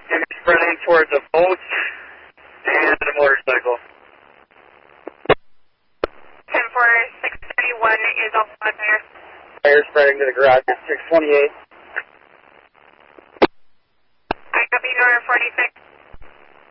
And spreading towards a boat and a motorcycle. 10-4, 631 is also on fire. Fire spreading to the garage at 628. I copy, Northern 46.